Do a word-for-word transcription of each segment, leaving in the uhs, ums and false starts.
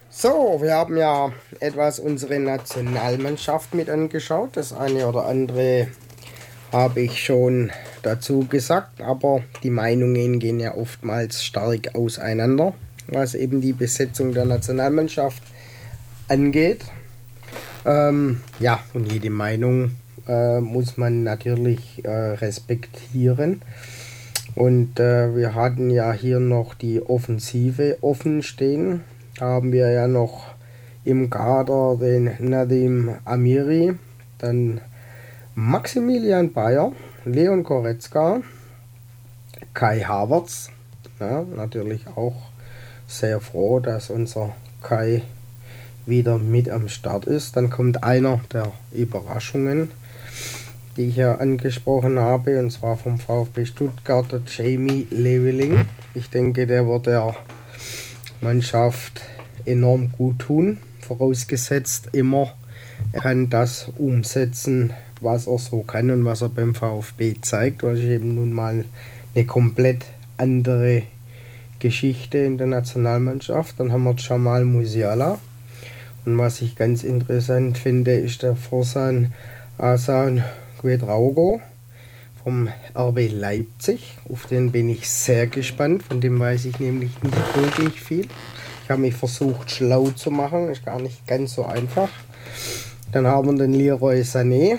So, wir haben ja etwas unsere Nationalmannschaft mit angeschaut. Das eine oder andere habe ich schon dazu gesagt, aber die Meinungen gehen ja oftmals stark auseinander, was eben die Besetzung der Nationalmannschaft angeht. Ähm, ja, und jede Meinung äh, muss man natürlich äh, respektieren. Und äh, wir hatten ja hier noch die Offensive offen stehen. Da haben wir ja noch im Kader den Nadim Amiri, dann Maximilian Bayer, Leon Goretzka, Kai Havertz. Ja, natürlich auch sehr froh, dass unser Kai wieder mit am Start ist. Dann kommt einer der Überraschungen, die ich ja angesprochen habe, und zwar vom VfB Stuttgart, der Jamie Leveling. Ich denke, der wird der Mannschaft enorm gut tun, vorausgesetzt immer, er kann das umsetzen, was er so kann und was er beim VfB zeigt, was eben nun mal eine komplett andere Geschichte in der Nationalmannschaft. Dann haben wir Jamal Musiala, und was ich ganz interessant finde, ist der Forsan Asan Ouedraogo vom R B Leipzig. Auf den bin ich sehr gespannt, von dem weiß ich nämlich nicht wirklich viel. Ich habe mich versucht schlau zu machen, ist gar nicht ganz so einfach. Dann haben wir den Leroy Sané.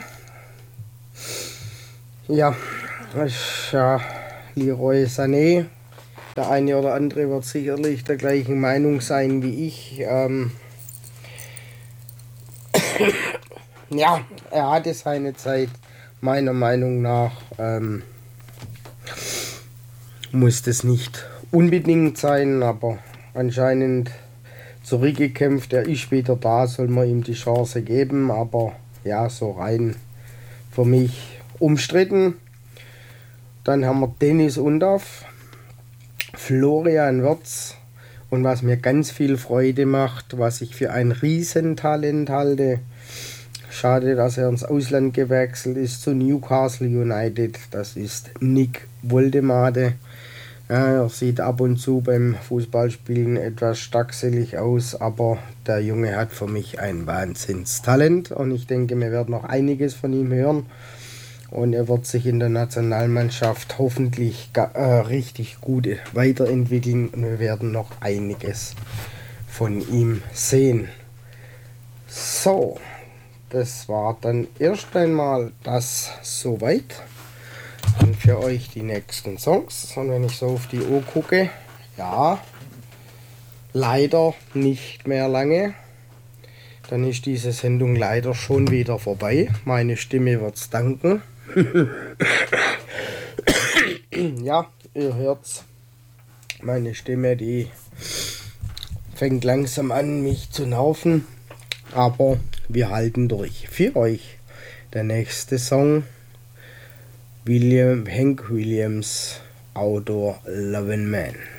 Ja, ist, ja, Leroy Sané. Der eine oder andere wird sicherlich der gleichen Meinung sein wie ich. Ähm ja, er hatte seine Zeit, meiner Meinung nach. Ähm, muss das nicht unbedingt sein, aber anscheinend zurückgekämpft, er ist wieder da, soll man ihm die Chance geben, aber ja, so rein für mich umstritten. Dann haben wir Dennis Undaff, Florian Wirtz, und was mir ganz viel Freude macht, was ich für ein Riesentalent halte, schade, dass er ins Ausland gewechselt ist, zu Newcastle United, das ist Nick Woldemade. Ja, er sieht ab und zu beim Fußballspielen etwas starkselig aus, aber der Junge hat für mich ein Wahnsinnstalent, und ich denke, wir werden noch einiges von ihm hören, und er wird sich in der Nationalmannschaft hoffentlich äh, richtig gut weiterentwickeln, und wir werden noch einiges von ihm sehen. So, das war dann erst einmal das soweit. Und für euch die nächsten Songs. Und wenn ich so auf die Uhr gucke, ja, leider nicht mehr lange. Dann ist diese Sendung leider schon wieder vorbei. Meine Stimme wird's danken. Ja, ihr hört's. Meine Stimme, die fängt langsam an, mich zu nerven. Aber wir halten durch. Für euch der nächste Song. William Hank Williams, Outdoor Lovin' Man.